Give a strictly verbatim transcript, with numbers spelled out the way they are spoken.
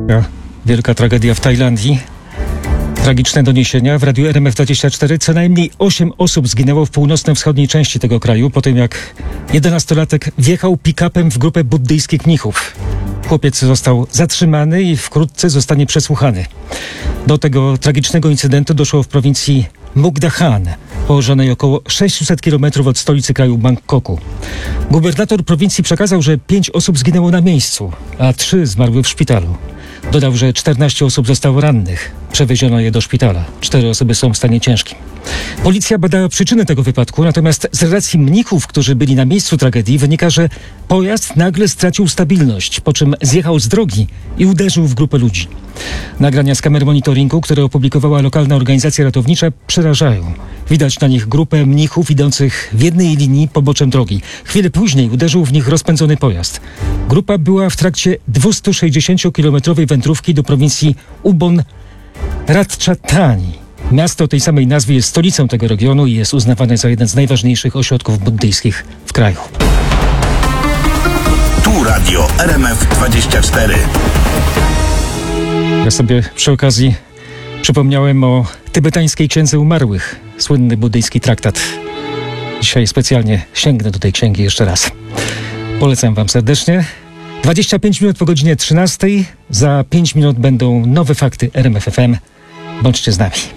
Wielka tragedia w Tajlandii. Tragiczne doniesienia w radiu R M F dwadzieścia cztery. Co najmniej osiem osób zginęło w północno-wschodniej części tego kraju po tym, jak jedenastolatek wjechał pick-upem w grupę buddyjskich mnichów. Chłopiec został zatrzymany i wkrótce zostanie przesłuchany. Do tego tragicznego incydentu doszło w prowincji Mukdahan, położonej około sześćset kilometrów od stolicy kraju Bangkoku. Gubernator prowincji przekazał, że pięć osób zginęło na miejscu, a trzy zmarły w szpitalu. Dodał, że czternaście osób zostało rannych. Przewieziono je do szpitala. Cztery osoby są w stanie ciężkim. Policja bada przyczyny tego wypadku, natomiast z relacji mnichów, którzy byli na miejscu tragedii, wynika, że pojazd nagle stracił stabilność, po czym zjechał z drogi i uderzył w grupę ludzi. Nagrania z kamer monitoringu, które opublikowała lokalna organizacja ratownicza, przerażają. Widać na nich grupę mnichów idących w jednej linii poboczem drogi. Chwilę później uderzył w nich rozpędzony pojazd. Grupa była w trakcie dwustuszesdziesięciokilometrowej wędrówki do prowincji Ubon Ratchathani. Miasto o tej samej nazwie jest stolicą tego regionu i jest uznawane za jeden z najważniejszych ośrodków buddyjskich w kraju. Tu radio R M F dwadzieścia cztery. Ja sobie przy okazji przypomniałem o tybetańskiej księdze umarłych, słynny buddyjski traktat. Dzisiaj specjalnie sięgnę do tej księgi jeszcze raz. Polecam wam serdecznie. dwadzieścia pięć minut po godzinie trzynastej. Za pięć minut będą nowe fakty R M F F M. Bądźcie z nami.